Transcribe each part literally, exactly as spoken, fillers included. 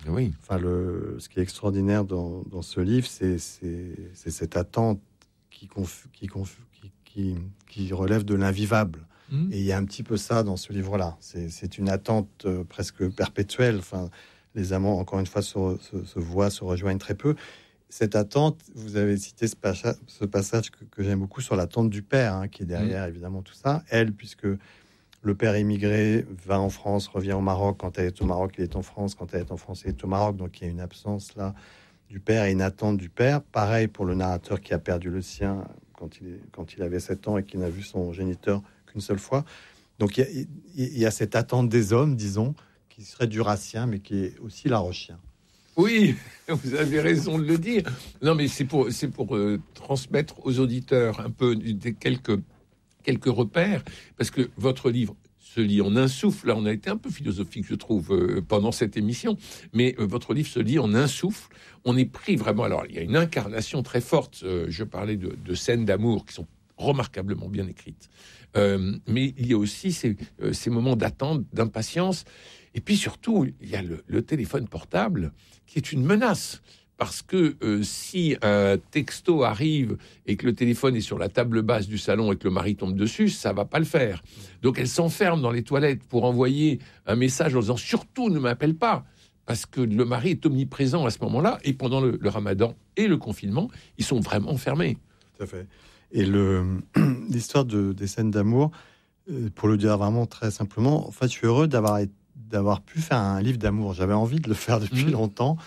Oui. Enfin, le, ce qui est extraordinaire dans, dans ce livre, c'est, c'est, c'est cette attente qui, conf, qui, conf, qui, qui, qui relève de l'invivable. Mmh. Et il y a un petit peu ça dans ce livre-là. C'est, c'est une attente euh, presque perpétuelle. Enfin, les amants, encore une fois, se, se, se voient, se rejoignent très peu. Cette attente, vous avez cité ce, pacha, ce passage que, que j'aime beaucoup sur l'attente du père, hein, qui est derrière, mmh. évidemment, tout ça. Elle, puisque le père émigré va en France, revient au Maroc. Quand elle est au Maroc, il est en France. Quand elle est en France, il est au Maroc. Donc, il y a une absence, là, du père et une attente du père. Pareil pour le narrateur qui a perdu le sien quand il, est, quand il avait sept ans et qui n'a vu son géniteur qu'une seule fois. Donc, il y, a, il y a cette attente des hommes, disons, qui serait durassien, mais qui est aussi larochien. Oui, vous avez raison de le dire. Non, mais c'est pour, c'est pour euh, transmettre aux auditeurs un peu des quelques, quelques repères, parce que votre livre se lit en un souffle. Là, on a été un peu philosophique, je trouve, euh, pendant cette émission, mais euh, votre livre se lit en un souffle. On est pris vraiment... Alors, il y a une incarnation très forte. Euh, je parlais de, de scènes d'amour qui sont remarquablement bien écrites. Euh, mais il y a aussi ces, euh, ces moments d'attente, d'impatience. Et puis surtout, il y a le, le téléphone portable qui est une menace. Parce que euh, si un texto arrive et que le téléphone est sur la table basse du salon et que le mari tombe dessus, ça va pas le faire. Donc elle s'enferme dans les toilettes pour envoyer un message en disant « Surtout, ne m'appelle pas !» Parce que le mari est omniprésent à ce moment-là. Et pendant le, le ramadan et le confinement, ils sont vraiment fermés. Tout à fait. Et le, l'histoire de, des scènes d'amour, euh, pour le dire vraiment très simplement, en fait, je suis heureux d'avoir, d'avoir pu faire un livre d'amour. J'avais envie de le faire depuis mmh. longtemps,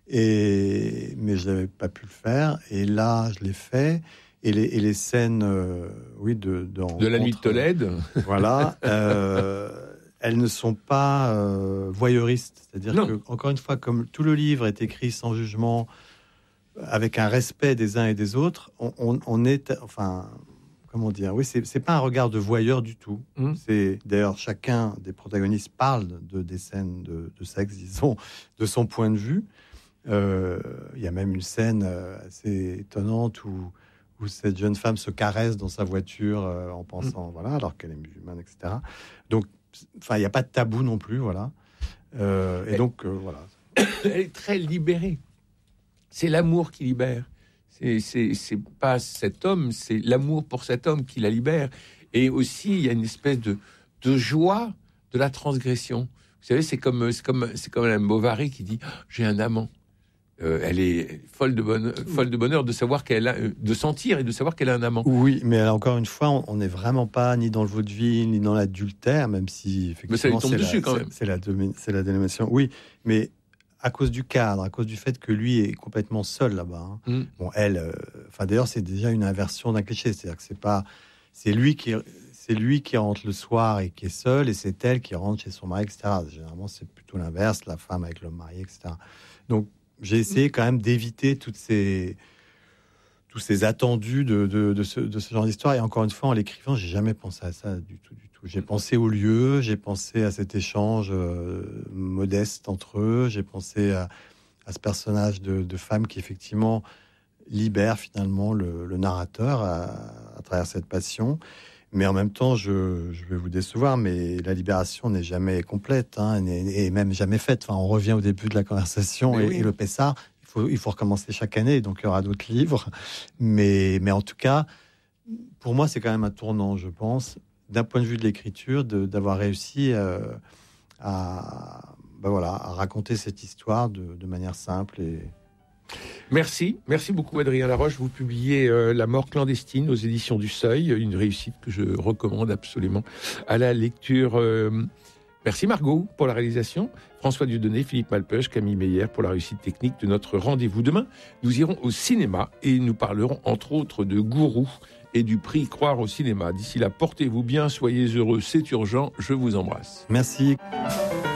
et, mais je n'avais pas pu le faire. Et là, je l'ai fait. Et les, et les scènes, euh, oui, de... De, de la nuit de Tolède. Voilà. Euh, elles ne sont pas euh, voyeuristes. C'est-à-dire non. que, encore une fois, comme tout le livre est écrit sans jugement, avec un respect des uns et des autres, on, on, on est, enfin, comment dire, oui, c'est, c'est pas un regard de voyeur du tout. Mmh. C'est d'ailleurs chacun des protagonistes parle de des scènes de, de sexe, disons, de son point de vue. Il euh, y a même une scène assez étonnante où, où cette jeune femme se caresse dans sa voiture euh, en pensant, mmh. voilà, alors qu'elle est musulmane, et cetera. Donc, enfin, il n'y a pas de tabou non plus, voilà. Euh, et elle, donc, euh, voilà. Elle est très libérée. C'est l'amour qui libère. C'est, c'est, c'est pas cet homme, c'est l'amour pour cet homme qui la libère. Et aussi, il y a une espèce de, de joie de la transgression. Vous savez, c'est comme, c'est comme, c'est comme Madame Bovary qui dit oh, « J'ai un amant ». Euh, elle est folle de bonheur, folle de bonheur de savoir qu'elle a, de sentir et de savoir qu'elle a un amant. Oui, mais alors, encore une fois, on n'est vraiment pas ni dans le vaudeville ni dans l'adultère, même si effectivement, mais ça lui tombe c'est dessus la, quand même. C'est, c'est la, c'est la dénomination. Oui, mais à cause du cadre, à cause du fait que lui est complètement seul là-bas. Hein. Mm. Bon, elle, enfin euh, d'ailleurs, c'est déjà une inversion d'un cliché, c'est-à-dire que c'est pas, c'est lui qui, c'est lui qui rentre le soir et qui est seul, et c'est elle qui rentre chez son mari, et cetera. Généralement, c'est plutôt l'inverse, la femme avec l'homme marié, et cetera. Donc, j'ai essayé quand même d'éviter toutes ces, tous ces attendus de, de, de, ce, de ce genre d'histoire. Et encore une fois, en l'écrivant, j'ai jamais pensé à ça du tout, du tout. J'ai pensé au lieu, j'ai pensé à cet échange euh, modeste entre eux, j'ai pensé à, à ce personnage de, de femme qui effectivement libère finalement le, le narrateur à, à travers cette passion. Mais en même temps, je, je vais vous décevoir, mais la libération n'est jamais complète, hein, et même jamais faite. Enfin, on revient au début de la conversation, et, oui. et le Pessard, il faut, il faut recommencer chaque année, donc il y aura d'autres livres. Mais, mais en tout cas, pour moi, c'est quand même un tournant, je pense, d'un point de vue de l'écriture, de, d'avoir réussi euh, à, ben voilà, à raconter cette histoire de, de manière simple et... Merci, merci beaucoup Adrien Laroche. Vous publiez euh, La mort clandestine aux éditions du Seuil, une réussite que je recommande absolument à la lecture. Euh, merci Margot pour la réalisation, François Dieudonné, Philippe Malpeuch, Camille Meyer pour la réussite technique de notre rendez-vous. Demain, nous irons au cinéma et nous parlerons entre autres de Gourou et du prix Croire au cinéma. D'ici là, portez-vous bien, soyez heureux, c'est urgent, je vous embrasse. Merci.